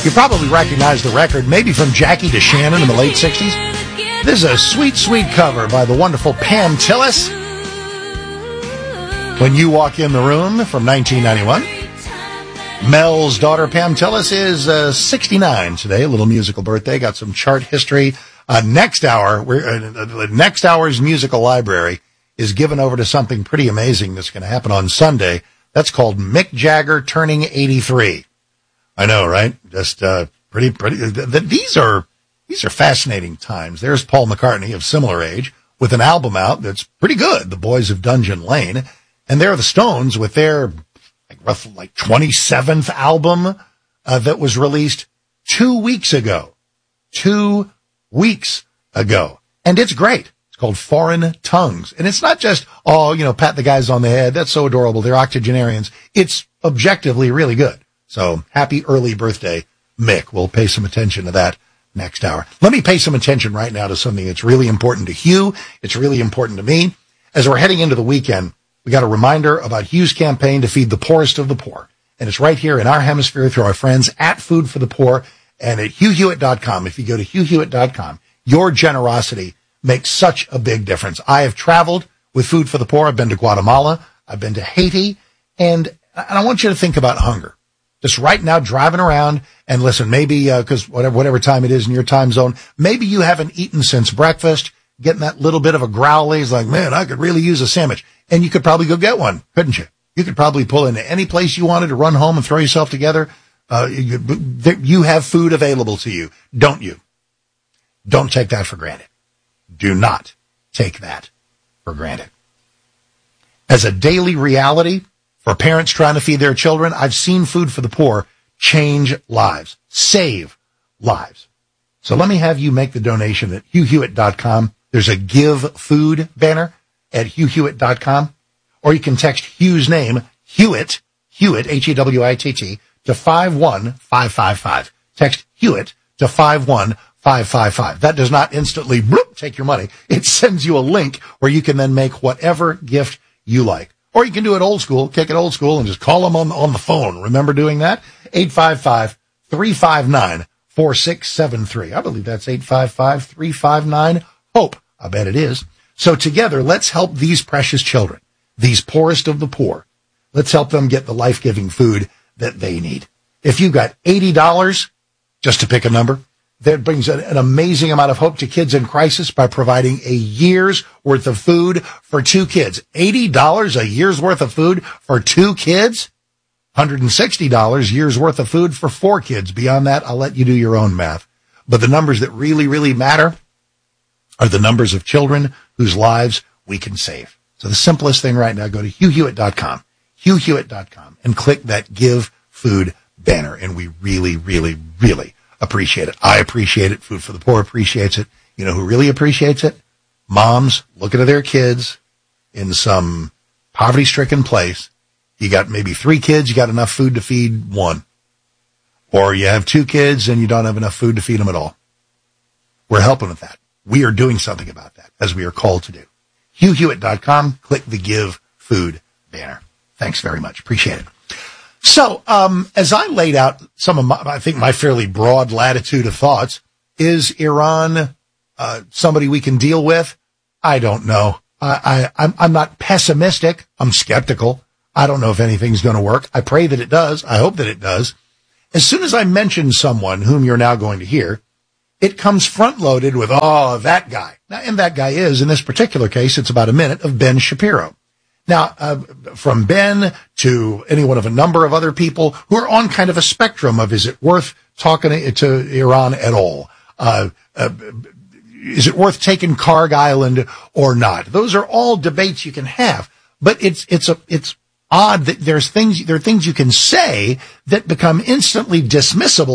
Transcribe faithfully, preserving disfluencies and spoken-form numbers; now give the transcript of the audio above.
You probably recognize the record, maybe from Jackie DeShannon in the late sixties. This is a sweet, sweet cover by the wonderful Pam Tillis. When You Walk in the Room from nineteen ninety-one. Mel's daughter, Pam Tillis, is uh, sixty-nine today, a little musical birthday. Got some chart history. Uh, next hour, we're, uh, next hour's musical library is given over to something pretty amazing that's going to happen on Sunday. That's called Mick Jagger Turning eighty-three. I know, right? Just uh, pretty, pretty. Th- th- these are these are fascinating times. There's Paul McCartney of similar age with an album out that's pretty good, The Boys of Dungeon Lane, and there are the Stones with their like roughly like twenty-seventh album uh, that was released two weeks ago. Two weeks ago, and it's great. It's called Foreign Tongues, and it's not just oh, you know, pat the guys on the head. That's so adorable. They're octogenarians. It's objectively really good. So happy early birthday, Mick. We'll pay some attention to that next hour. Let me pay some attention right now to something that's really important to Hugh. It's really important to me. As we're heading into the weekend, we got a reminder about Hugh's campaign to feed the poorest of the poor. And it's right here in our hemisphere through our friends at Food for the Poor and at hugh hewitt dot com. If you go to hugh hewitt dot com, your generosity makes such a big difference. I have traveled with Food for the Poor. I've been to Guatemala. I've been to Haiti. And, and I want you to think about hunger. Just right now, driving around, and listen, maybe, uh, cause whatever, whatever time it is in your time zone, maybe you haven't eaten since breakfast, getting that little bit of a growly. It's like, man, I could really use a sandwich. And you could probably go get one, couldn't you? You could probably pull into any place you wanted to run home and throw yourself together. Uh, you, you have food available to you, don't you? Don't take that for granted. Do not take that for granted. As a daily reality, for parents trying to feed their children, I've seen Food for the Poor change lives, save lives. So let me have you make the donation at hugh hewitt dot com. There's a Give Food banner at hugh hewitt dot com. Or you can text Hugh's name, Hewitt, Hewitt, H E W I T T, to five one five five five. Text Hewitt to five one five five five. That does not instantly bloop, take your money. It sends you a link where you can then make whatever gift you like. Or you can do it old school, kick it old school, and just call them on, on the phone. Remember doing that? eight five five, three five nine, four six seven three. I believe that's eight five five, three five nine, HOPE. I bet it is. So together, let's help these precious children, these poorest of the poor. Let's help them get the life-giving food that they need. If you've got eighty dollars, just to pick a number, that brings an, an amazing amount of hope to kids in crisis by providing a year's worth of food for two kids. eighty dollars a year's worth of food for two kids? one hundred sixty dollars a year's worth of food for four kids. Beyond that, I'll let you do your own math. But the numbers that really, really matter are the numbers of children whose lives we can save. So the simplest thing right now, go to hugh hewitt dot com, hugh hewitt dot com, and click that Give Food banner. And we really, really, really appreciate it. I appreciate it. Food for the Poor appreciates it. You know who really appreciates it? Moms looking at their kids in some poverty-stricken place. You got maybe three kids, you got enough food to feed one. Or you have two kids and you don't have enough food to feed them at all. We're helping with that. We are doing something about that, as we are called to do. hugh hewitt dot com, click the Give Food banner. Thanks very much. Appreciate it. So, um, as I laid out some of my, I think my fairly broad latitude of thoughts, is Iran, uh, somebody we can deal with? I don't know. I, I, I'm, I'm not pessimistic. I'm skeptical. I don't know if anything's going to work. I pray that it does. I hope that it does. As soon as I mention someone whom you're now going to hear, it comes front loaded with, oh, that guy. Now, and that guy is, in this particular case, it's about a minute of Ben Shapiro. Now, uh, from Ben to any one of a number of other people who are on kind of a spectrum of, is it worth talking to, to Iran at all? Uh, uh, is it worth taking Karg Island or not? Those are all debates you can have, but it's, it's a, it's odd that there's things, there are things you can say that become instantly dismissible